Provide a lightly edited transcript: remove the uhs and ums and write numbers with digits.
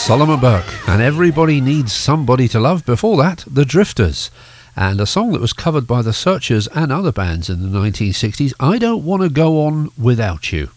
Solomon Burke, and Everybody Needs Somebody to Love. Before that, The Drifters, and a song that was covered by The Searchers and other bands in the 1960s, I Don't Want to Go On Without You.